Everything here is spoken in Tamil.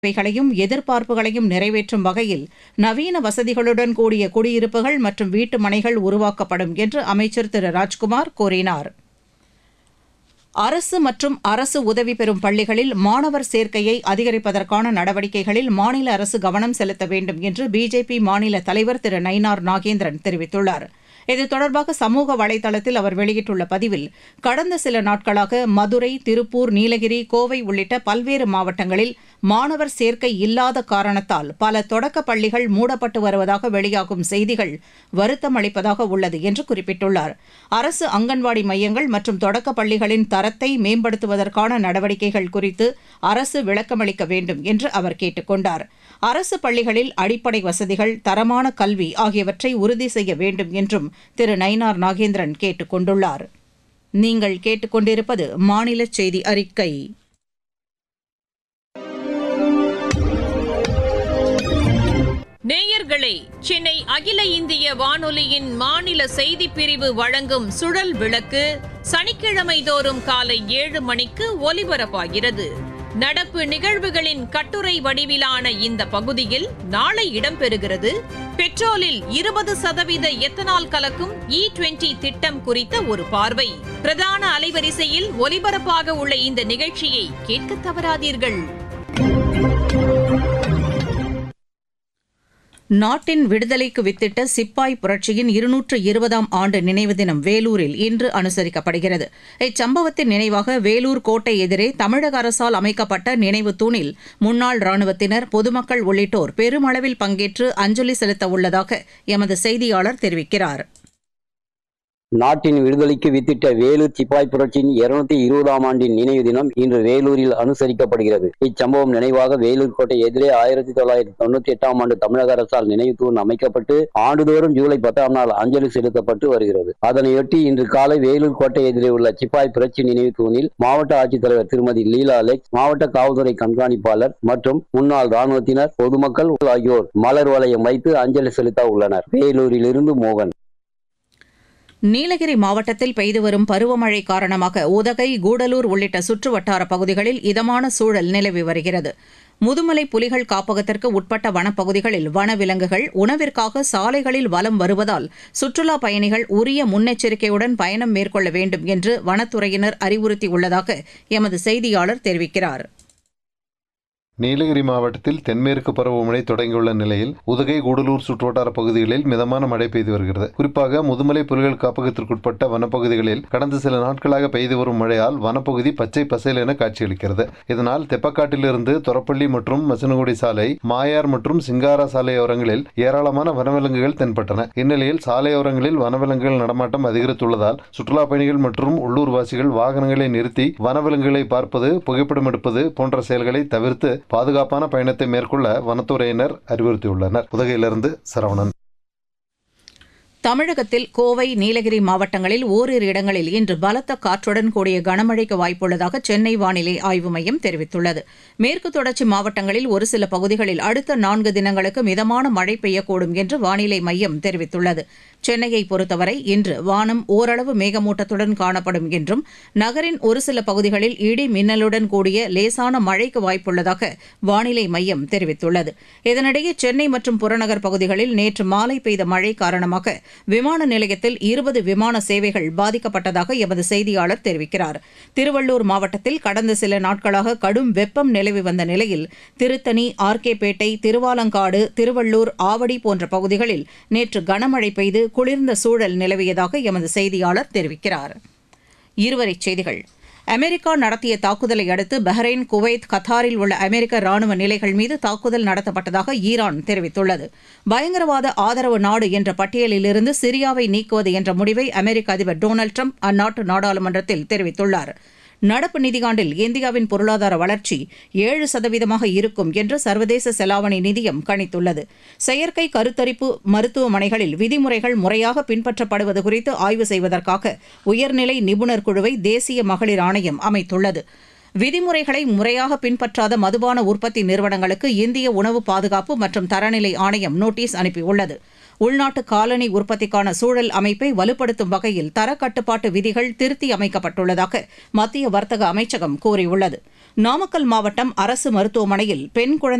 தேவைகளையும் எதிர்பார்ப்புகளையும் நிறைவேற்றும் வகையில் நவீன வசதிகளுடன் கூடிய குடியிருப்புகள் மற்றும் வீட்டு மனைகள் உருவாக்கப்படும் என்று அமைச்சர் திரு ராஜ்குமார் கூறினார். அரசு மற்றும் அரசு உதவி பெறும் பள்ளிகளில் மாணவர் சேர்க்கையை அதிகரிப்பதற்கான நடவடிக்கைகளில் மாநில அரசு கவனம் செலுத்த வேண்டும் என்று பிஜேபி மாநில தலைவர் திரு நயினார் நாகேந்திரன் தெரிவித்துள்ளார். இது தொடர்பாக சமூக வலைதளத்தில் அவர் வெளியிட்டுள்ள பதிவில், கடந்த சில நாட்களாக மதுரை, திருப்பூர், நீலகிரி, கோவை உள்ளிட்ட பல்வேறு மாவட்டங்களில் மாணவர் சேர்க்கை இல்லாத காரணத்தால் பல தொடக்கப் பள்ளிகள் மூடப்பட்டு வருவதாக வெளியாகும் செய்திகள் வருத்தம் அளிப்பதாக உள்ளது என்று குறிப்பிட்டுள்ளார். அரசு அங்கன்வாடி மையங்கள் மற்றும் தொடக்கப் பள்ளிகளின் தரத்தை மேம்படுத்துவதற்கான நடவடிக்கைகள் குறித்து அரசு விளக்கமளிக்க வேண்டும் என்று அவர் கேட்டுக் கொண்டார். அரசு பள்ளிகளில் அடிப்படை வசதிகள், தரமான கல்வி ஆகியவற்றை உறுதி செய்ய வேண்டும் என்றும் திரு நயினார் நாகேந்திரன் கேட்டுக் கொண்டுள்ளார். நீங்கள் கேட்டுக்கொண்டிருப்பது மாநில செய்தி அறிக்கை. நேயர்களே, சென்னை அகில இந்திய வானொலியின் மாநில செய்திப் பிரிவு வழங்கும் சுழல் விளக்கு சனிக்கிழமை தோறும் காலை 7 மணிக்கு ஒலிபரப்பாகிறது. நடப்பு நிகழ்வுகளின் கட்டுரை வடிவிலான இந்த பகுதியில் நாளை இடம்பெறுகிறது பெட்ரோலில் 20% எத்தனால் கலக்கும் E20 திட்டம் குறித்த ஒரு பார்வை. பிரதான அலைவரிசையில் ஒலிபரப்பாக உள்ள இந்த நிகழ்ச்சியை கேட்க தவறாதீர்கள். நாட்டின் விடுதலைக்கு வித்திட்ட சிப்பாய் புரட்சியின் 220ஆம் ஆண்டு நினைவு தினம் வேலூரில் இன்று அனுசரிக்கப்படுகிறது. இச்சம்பவத்தின் நினைவாக வேலூர் கோட்டை எதிரே தமிழக அரசால் அமைக்கப்பட்ட நினைவு தூணில் முன்னாள் ராணுவத்தினர், பொதுமக்கள் உள்ளிட்டோர் பெருமளவில் பங்கேற்று அஞ்சலி செலுத்த உள்ளதாக எமது செய்தியாளர் தெரிவிக்கிறார். நாட்டின் விடுதலைக்கு வித்திட்ட வேலூர் சிப்பாய் புரட்சியின் 220ஆம் ஆண்டின் நினைவு தினம் இன்று வேலூரில் அனுசரிக்கப்படுகிறது. இச்சம்பவம் நினைவாக வேலூர் கோட்டை எதிரே 1998ஆம் ஆண்டு தமிழக அரசால் நினைவு தூண் அமைக்கப்பட்டு ஆண்டுதோறும் ஜூலை 10ஆம் நாள் அஞ்சலி செலுத்தப்பட்டு வருகிறது. அதனையொட்டி இன்று காலை வேலூர் கோட்டை எதிரே உள்ள சிப்பாய் புரட்சி நினைவு தூணில் மாவட்ட ஆட்சித்தலைவர் திருமதி லீலா அலெக்ஸ், மாவட்ட காவல்துறை கண்காணிப்பாளர் மற்றும் முன்னாள் ராணுவத்தினர், பொதுமக்கள் ஆகியோர் மலர் வளையம் வைத்து அஞ்சலி செலுத்த உள்ளனர். வேலூரிலிருந்து மோகன். நீலகிரி மாவட்டத்தில் பெய்து வரும் பருவமழை காரணமாக உதகை, கூடலூர் உள்ளிட்ட சுற்றுவட்டார பகுதிகளில் இதமான சூழல் நிலவி வருகிறது. முதுமலை புலிகள் காப்பகத்திற்கு உட்பட்ட வனப்பகுதிகளில் வனவிலங்குகள் உணவிற்காக சாலைகளில் வலம் வருவதால் சுற்றுலாப் பயணிகள் உரிய முன்னெச்சரிக்கையுடன் பயணம் மேற்கொள்ள வேண்டும் என்று வனத்துறையினர் அறிவுறுத்தியுள்ளதாக எமது செய்தியாளர் தெரிவிக்கிறார். நீலகிரி மாவட்டத்தில் தென்மேற்கு பருவமழை தொடங்கியுள்ள நிலையில் உதகை, கூடலூர் சுற்றுவட்டார பகுதிகளில் மிதமான மழை பெய்து வருகிறது. குறிப்பாக முதுமலை புலிகள் காப்பகத்திற்குட்பட்ட வனப்பகுதிகளில் கடந்த சில நாட்களாக பெய்து வரும் மழையால் வனப்பகுதி பச்சை பசேல் என காட்சியளிக்கிறது. இதனால் தெப்பக்காட்டிலிருந்து தொரப்பள்ளி மற்றும் மசனகுடி சாலை, மாயார் மற்றும் சிங்காரா சாலையோரங்களில் ஏராளமான வனவிலங்குகள் தென்பட்டன. இந்நிலையில் சாலையோரங்களில் வனவிலங்குகள் நடமாட்டம் அதிகரித்துள்ளதால் சுற்றுலா பயணிகள் மற்றும் உள்ளூர்வாசிகள் வாகனங்களை நிறுத்தி வனவிலங்குகளை பார்ப்பது, புகைப்படம் எடுப்பது போன்ற செயல்களை தவிர்த்து பாதுகாப்பான பயணத்தை மேற்கொள்ள வனத்துறையினர் அறிவுறுத்தியுள்ளனர். உதகையிலிருந்து சரவணன். தமிழகத்தில் கோவை, நீலகிரி மாவட்டங்களில் ஓரிரு இடங்களில் இன்று பலத்த காற்றுடன் கூடிய கனமழைக்கு வாய்ப்புள்ளதாக சென்னை வானிலை ஆய்வு மையம் தெரிவித்துள்ளது. மேற்கு தொடர்ச்சி மாவட்டங்களில் ஒரு சில பகுதிகளில் அடுத்த 4 தினங்களுக்கு மிதமான மழை பெய்யக்கூடும் என்று வானிலை மையம் தெரிவித்துள்ளது. சென்னையை பொறுத்தவரை இன்று வானம் ஓரளவு மேகமூட்டத்துடன் காணப்படும் என்றும் நகரின் ஒரு சில பகுதிகளில் இடி மின்னலுடன் கூடிய லேசான மழைக்கு வாய்ப்புள்ளதாக வானிலை மையம் தெரிவித்துள்ளது. இதனிடையே சென்னை மற்றும் புறநகர் பகுதிகளில் நேற்று மாலை பெய்த மழை காரணமாக விமான நிலையத்தில் 20 விமான சேவைகள் பாதிக்கப்பட்டதாக எமது செய்தியாளர் தெரிவிக்கிறார். திருவள்ளூர் மாவட்டத்தில் கடந்த சில நாட்களாக கடும் வெப்பம் நிலவி வந்த நிலையில் திருத்தணி, ஆர்கேபேட்டை, திருவாலங்காடு, திருவள்ளூர், ஆவடி போன்ற பகுதிகளில் நேற்று கனமழை பெய்து குளிர்ந்த சூழல் நிலவியதாக எமது செய்தியாளர் தெரிவிக்கிறார். இருவரிச் செய்திகள். அமெரிக்கா நடத்திய தாக்குதலை அடுத்து பஹ்ரைன், குவைத், கத்தாரில் உள்ள அமெரிக்க ராணுவ நிலைகள் மீது தாக்குதல் நடத்தப்பட்டதாக ஈரான் தெரிவித்துள்ளது. பயங்கரவாத ஆதரவு நாடு என்ற பட்டியலிலிருந்து சிரியாவை நீக்குவது என்ற முடிவை அமெரிக்க அதிபர் டொனால்டு ட்ரம்ப் அந்நாட்டு நாடாளுமன்றத்தில் தெரிவித்துள்ளார். நடப்பு நிதியாண்டில் இந்தியாவின் பொருளாதார வளர்ச்சி 7% இருக்கும் என்று சர்வதேச செலாவணி நிதியம் கணித்துள்ளது. செயற்கை கருத்தரிப்பு மருத்துவமனைகளில் விதிமுறைகள் முறையாக பின்பற்றப்படுவது குறித்து ஆய்வு செய்வதற்காக உயர்நிலை நிபுணர் குழுவை தேசிய மகளிர் ஆணையம் அமைத்துள்ளது. விதிமுறைகளை முறையாக பின்பற்றாத மதுபான உற்பத்தி நிறுவனங்களுக்கு இந்திய உணவு பாதுகாப்பு மற்றும் தரநிலை ஆணையம் நோட்டீஸ் அனுப்பியுள்ளது. உள்நாட்டு காலனி உற்பத்திக்கான சூழல் அமைப்பை வலுப்படுத்தும் வகையில் தரக்கட்டுப்பாட்டு விதிகள் திருத்தி அமைக்கப்பட்டுள்ளதாக மத்திய வர்த்தக அமைச்சகம் கூறியுள்ளது. நாமக்கல் மாவட்டம் அரசு மருத்துவமனையில் பெண் குழந்தை